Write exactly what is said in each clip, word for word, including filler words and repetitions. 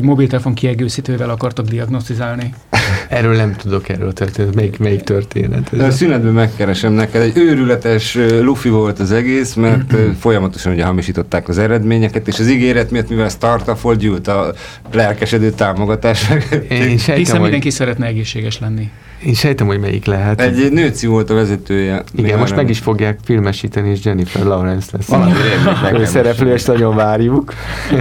mobiltelefon kiegészítővel akartak diagnosztizálni. Erről nem tudok, erről történet. Melyik, melyik történet? A szünetben megkeresem neked. Egy őrületes lufi volt az egész, mert folyamatosan ugye hamisították az eredményeket, és az ígéret miatt, mivel startup volt, gyűlt a lelkesedő támogatás. Én sejtem, Hiszen mindenki hogy... szeretne egészséges lenni. Én sejtem, hogy melyik lehet. Egy nőci volt a vezetője. Igen, most meg is fogják filmesíteni, és Jennifer Lawrence lesz. Ő szereplő, és nagyon várjuk.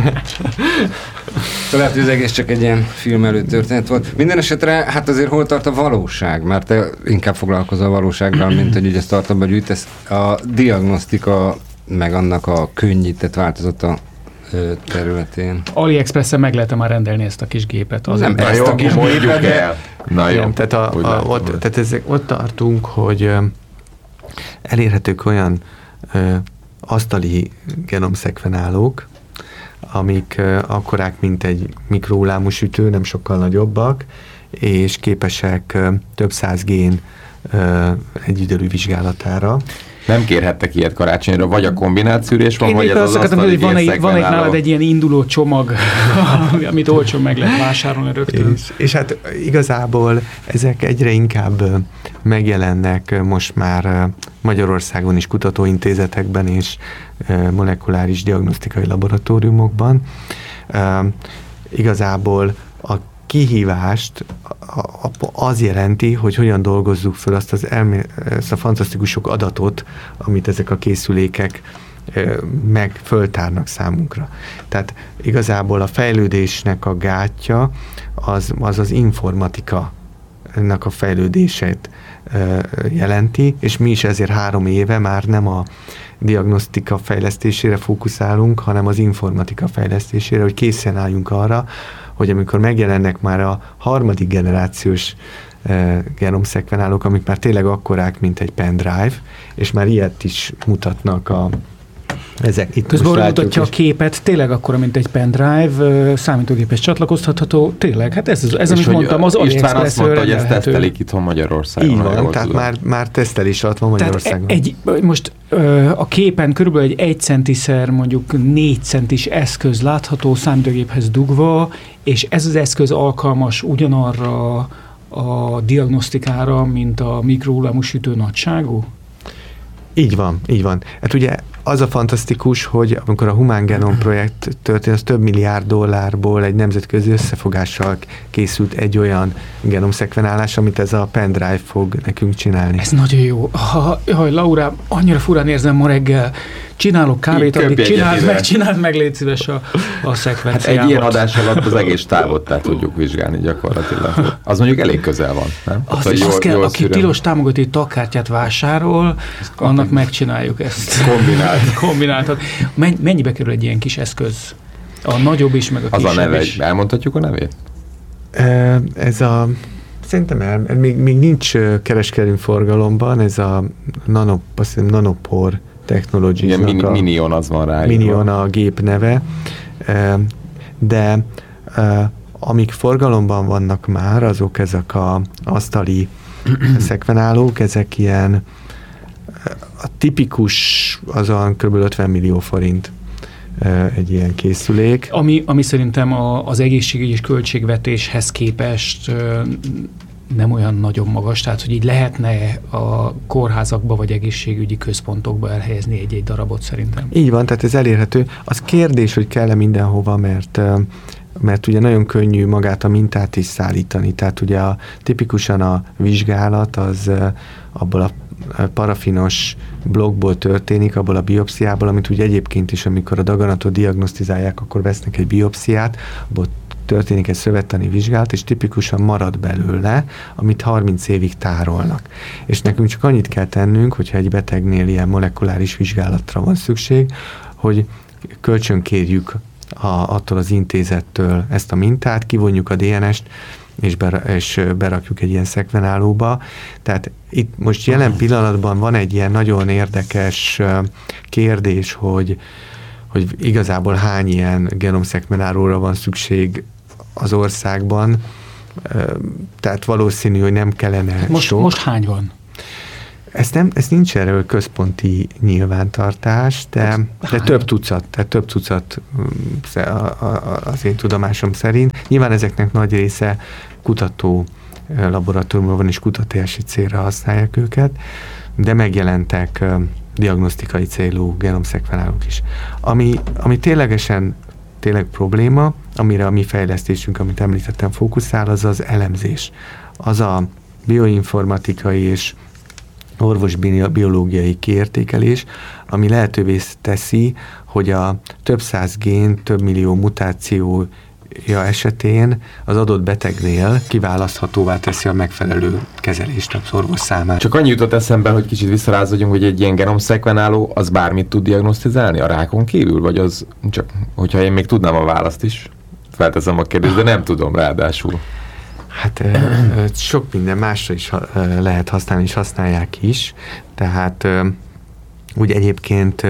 Lehet, hogy az egész csak egy ilyen film előtörténet volt. Minden esetre, hát azért hol tart a valóság? Mert te inkább foglalkozol a valósággal, mint hogy ugye startupba gyűjtesz. A diagnosztika, meg annak a könnyített változata területén. AliExpressen meg lehet már rendelni ezt a kis gépet. Az nem ezt a kis gépet el. Na jó. Igen, tehát, a, a, ott, tehát ezek, ott tartunk, hogy elérhetők olyan ö, asztali genomszekvenálók, amik ö, akkorák, mint egy mikrohullámú sütő, nem sokkal nagyobbak, és képesek ö, több száz gén ö, egyidejű vizsgálatára. Nem kérhettek ilyet karácsonyra, vagy a kombinált szűrés van, Én vagy ez az asztali van egy, van egy nálad egy ilyen induló csomag, amit olcsón meg lehet vásárolni rögtön. És, és hát igazából ezek egyre inkább megjelennek most már Magyarországon is kutatóintézetekben és molekuláris diagnosztikai laboratóriumokban. Igazából a kihívást az jelenti, hogy hogyan dolgozzuk föl azt az elmé- ezt a fantasztikus sok adatot, amit ezek a készülékek meg föltárnak számunkra. Tehát igazából a fejlődésnek a gátja az az, az informatika a fejlődését jelenti, és mi is ezért három éve már nem a diagnosztika fejlesztésére fókuszálunk, hanem az informatika fejlesztésére, hogy készen álljunk arra, hogy amikor megjelennek már a harmadik generációs uh, genomszekvenálók, amik már tényleg akkorák, mint egy pendrive, és már ilyet is mutatnak a ezek. Itt közben mutatja a képet, tényleg akkora, mint egy pendrive, számítógépes csatlakoztatható, tényleg, hát ez, ez amit mondtam, az AliExpress. István azt mondta, hogy ezt tesztelik itthon Magyarországon. Így van, tehát már, már tesztelés alatt van Magyarországon. Egy, most a képen körülbelül egy egy centiszer, mondjuk négy centis eszköz látható számítógéphez dugva, és ez az eszköz alkalmas ugyanarra a diagnosztikára, mint a mikrohullámú sütő nagyságú? Így van, így van. Hát ugye az a fantasztikus, hogy amikor a Human Genome projekt történt, az több milliárd dollárból egy nemzetközi összefogással készült egy olyan genomszekvenálás, amit ez a pendrive fog nekünk csinálni. Ez nagyon jó. Ha, ha Laura, annyira furán érzem ma reggel, csinálok kávét, addig csináld meg, csináld meg, légy szíves a, a szekvenciámat. Hát egy ilyen adás alatt az egész távot tehát tudjuk vizsgálni gyakorlatilag. Az mondjuk elég közel van, nem? Az, az, az kell, aki tilos támogatói tagkártyát vásárol, annak megcsináljuk ezt. Kombinált. Kombináltat. Mennyibe kerül egy ilyen kis eszköz? A nagyobb is, meg a kisebb is. Az a neve, is. Elmondhatjuk a nevét? Ez a... Szerintem el, még, még nincs kereskedelmi forgalomban, ez a nano, azt hiszem, nanopor technologies. Igen, mini, Minion az van rá. Minion a gép neve, de amik forgalomban vannak már, azok ezek a asztali szekvenálók, ezek ilyen a tipikus azon kb. ötven millió forint egy ilyen készülék. Ami, ami szerintem a, az egészségügyi költségvetéshez képest nem olyan nagyon magas, tehát hogy így lehetne a kórházakba vagy egészségügyi központokba elhelyezni egy-egy darabot szerintem. Így van, tehát ez elérhető. Az kérdés, hogy kell-e mindenhova, mert mert ugye nagyon könnyű magát a mintát is szállítani, tehát ugye a, tipikusan a vizsgálat az abból a parafinos blokkból történik, abból a biopsziából, amit ugye egyébként is, amikor a daganatot diagnosztizálják, akkor vesznek egy biopsziát, abból történik egy szövettani vizsgálat, és tipikusan marad belőle, amit harminc évig tárolnak. És nekünk csak annyit kell tennünk, hogyha egy betegnél ilyen molekuláris vizsgálatra van szükség, hogy kölcsönkérjük a, attól az intézettől ezt a mintát, kivonjuk a dé en est, és, ber, és berakjuk egy ilyen szekvenálóba. Tehát itt most jelen pillanatban van egy ilyen nagyon érdekes kérdés, hogy, hogy igazából hány ilyen genomszekvenálóra van szükség az országban. Tehát valószínű, hogy nem kellene most, sok. Most hány van? Ez, nem, ez nincs erről központi nyilvántartás, de, de több tucat, tehát több tucat az én tudomásom szerint. Nyilván ezeknek nagy része kutató laboratóriumban van, és kutatási célra használják őket, de megjelentek diagnosztikai célú genomszekvenálók is. Ami, ami ténylegesen tényleg probléma, amire a mi fejlesztésünk, amit említettem, fókuszál, az az elemzés. Az a bioinformatikai és orvosbiológiai kiértékelés, ami lehetővé teszi, hogy a több száz gén, több millió mutációja esetén az adott betegnél kiválaszthatóvá teszi a megfelelő kezelést az orvos számára. Csak annyi jutott eszembe, hogy kicsit visszarázódjunk, hogy egy ilyen genomszekvenáló az bármit tud diagnosztizálni a rákon kívül, vagy az csak, hogyha én még tudnám a választ is, felteszem a kérdést, de nem tudom ráadásul. Hát sok minden másra is lehet használni, és használják is. Tehát úgy egyébként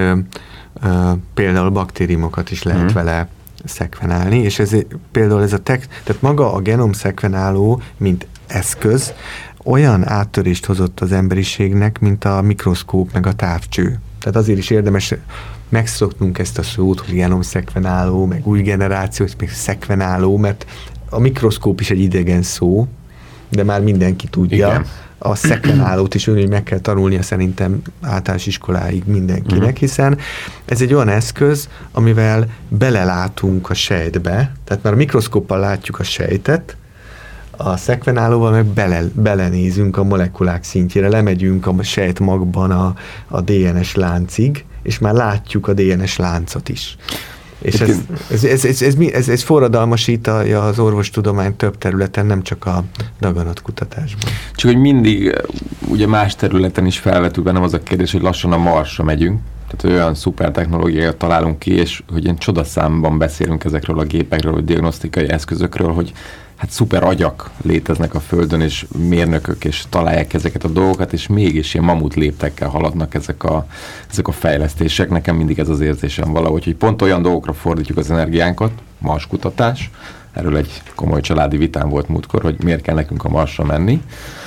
például baktériumokat is lehet hmm. vele szekvenálni, és ez például ez a tek, tehát maga a genomszekvenáló, mint eszköz, olyan áttörést hozott az emberiségnek, mint a mikroszkóp meg a távcső. Tehát azért is érdemes megszoknunk ezt a szót, hogy genomszekvenáló, meg új generáció, meg szekvenáló, mert a mikroszkóp is egy idegen szó, de már mindenki tudja. Igen. A szekvenálót is úgy meg kell tanulnia szerintem általános iskoláig mindenkinek, uh-huh. hiszen ez egy olyan eszköz, amivel belelátunk a sejtbe, tehát már a mikroszkóppal látjuk a sejtet, a szekvenálóval meg bele, belenézünk a molekulák szintjére, lemegyünk a sejtmagban a, a dé en es láncig, és már látjuk a dé en es láncot is. És ez, ez, ez, ez, ez, ez, ez forradalmasítja az orvostudomány több területen, nem csak a daganatkutatásban. Csak hogy mindig ugye más területen is felvetül bennem az a kérdés, hogy lassan a Marsra megyünk, tehát olyan szuper technológiát találunk ki, és hogy ilyen csodaszámban beszélünk ezekről a gépekről, vagy diagnosztikai eszközökről, hogy hát szuper agyak léteznek a Földön, és mérnökök, és találják ezeket a dolgokat, és mégis ilyen mamut léptekkel haladnak ezek a, ezek a fejlesztések. Nekem mindig ez az érzésem valahogy, hogy pont olyan dolgokra fordítjuk az energiánkat, Marskutatás. Erről egy komoly családi vitám volt múltkor, hogy miért kell nekünk a Marsra menni.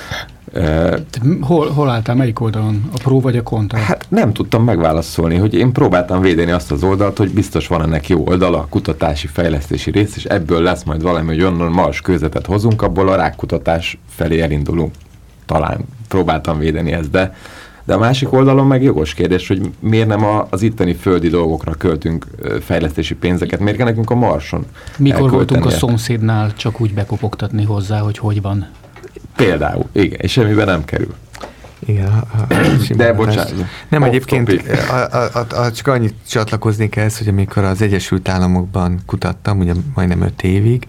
Hol, hol álltál, melyik oldalon? A pró vagy a kontra? Hát nem tudtam megválaszolni, hogy én próbáltam védeni azt az oldalt, hogy biztos van ennek jó oldala, kutatási, fejlesztési rész, és ebből lesz majd valami, hogy onnan Mars kőzetet hozunk, abból a rákkutatás felé elindulunk. Talán próbáltam védeni ezt, de, de a másik oldalon meg jogos kérdés, hogy miért nem a, az itteni földi dolgokra költünk fejlesztési pénzeket, miért kell nekünk a Marson Mikor voltunk a szomszédnál csak úgy bekopogtatni hozzá, hogy hogy van? Például, igen, és semmiben nem kerül. Igen. A, a, De bocsánat. Nem, oh, egyébként a, a, a, a, csak annyit csatlakoznék ehhez, hogy amikor az Egyesült Államokban kutattam, ugye majdnem öt évig,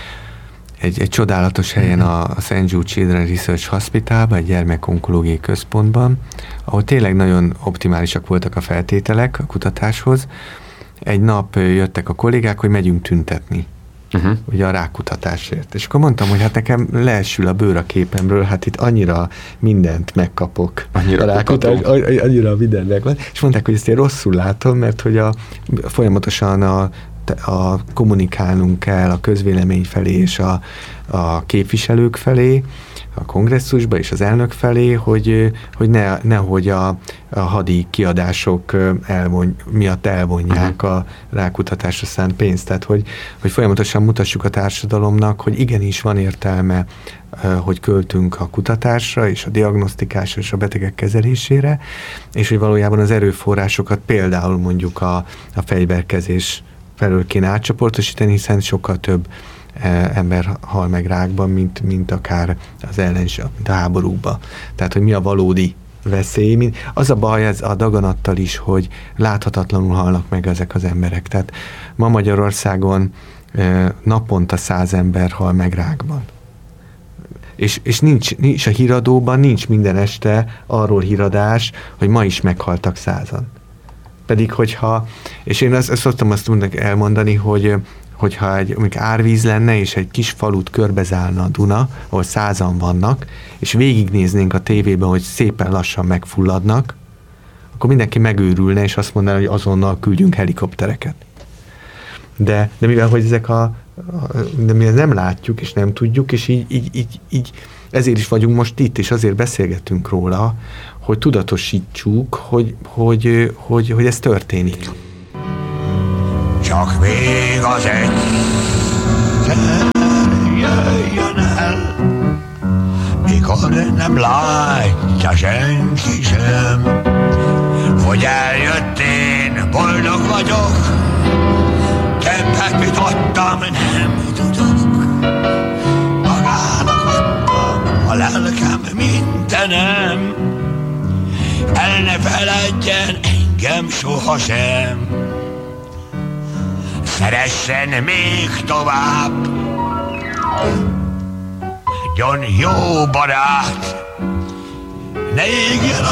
egy, egy csodálatos helyen a, a Saint Jude Children's Research Hospitalban, egy gyermekonkológiai központban, ahol tényleg nagyon optimálisak voltak a feltételek a kutatáshoz. Egy nap jöttek a kollégák, hogy megyünk tüntetni. Uh-huh. Ugye a rákutatásért. És akkor mondtam, hogy hát nekem leesül a bőr a képemről, hát itt annyira mindent megkapok. Annyira a rákutatás, annyira mindent megvan. És mondták, hogy ezt én rosszul látom, mert hogy a, folyamatosan a, a kommunikálnunk kell a közvélemény felé és a, a képviselők felé, a kongresszusba és az elnök felé, hogy, hogy ne, nehogy a, a hadi kiadások elvon, miatt elvonják a rákutatásra szánt pénzt. Tehát, hogy, hogy folyamatosan mutassuk a társadalomnak, hogy igenis van értelme, hogy költünk a kutatásra és a diagnosztikásra és a betegek kezelésére, és hogy valójában az erőforrásokat például mondjuk a, a fegyverkezés felől kéne átcsoportosítani, hiszen sokkal több ember hal meg rákban, mint, mint akár az ellenség, mint a háborúkban. Tehát, hogy mi a valódi veszély. Az a baj ez a daganattal is, hogy láthatatlanul halnak meg ezek az emberek. Tehát ma Magyarországon naponta száz ember hal meg rákban. És, és nincs, nincs a híradóban, nincs minden este arról híradás, hogy ma is meghaltak százan. Pedig, hogyha, és én azt, azt szoktam azt elmondani, hogy hogyha egy árvíz lenne, és egy kis falut körbezálna a Duna, ahol százan vannak, és végignéznénk a tévében, hogy szépen lassan megfulladnak, akkor mindenki megőrülne, és azt mondaná, hogy azonnal küldjünk helikoptereket. De, de mivel, hogy ezek a de mi nem látjuk, és nem tudjuk, és így, így, így, így ezért is vagyunk most itt, és azért beszélgetünk róla, hogy tudatosítsuk, hogy, hogy, hogy, hogy ez történik. Csak még az egy jöjjön el, mikor nem látja senki sem, hogy eljött én, boldog vagyok, többet, mit adtam, nem tudok. Magának adtam a lelkem mindenem, el ne feledjen engem sohasem. Szeressen még tovább, legyen jó barát, ne égjen a